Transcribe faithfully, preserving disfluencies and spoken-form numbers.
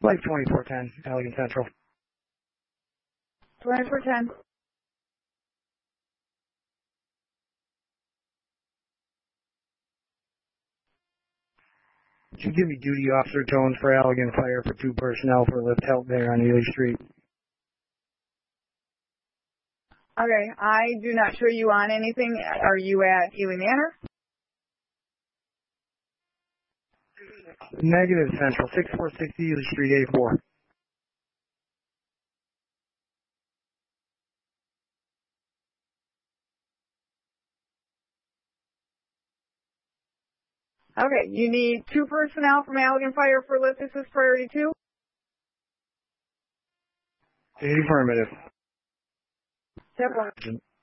Like twenty-four ten, Allegan Central. twenty-four ten. Could you give me duty officer tones for Allegan Fire for two personnel for lift help there on Ely Street? Okay, I do not show you on anything. Are you at Ely Manor? Negative Central, six four six Ely Street, A four. Okay, you need two personnel from Allegan Fire for lift assist priority two? Affirmative. Step one.